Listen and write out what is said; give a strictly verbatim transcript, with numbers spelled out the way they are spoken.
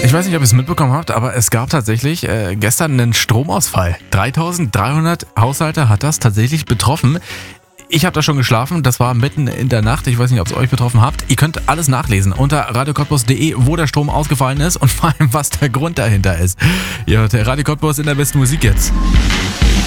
Ich weiß nicht, ob ihr es mitbekommen habt, aber es gab tatsächlich äh, gestern einen Stromausfall. dreitausenddreihundert Haushalte hat das tatsächlich betroffen. Ich habe da schon geschlafen, das war mitten in der Nacht. Ich weiß nicht, ob es euch betroffen habt. Ihr könnt alles nachlesen unter radio cottbus punkt de, wo der Strom ausgefallen ist und vor allem, was der Grund dahinter ist. Ihr hört Radio Cottbus in der besten Musik jetzt.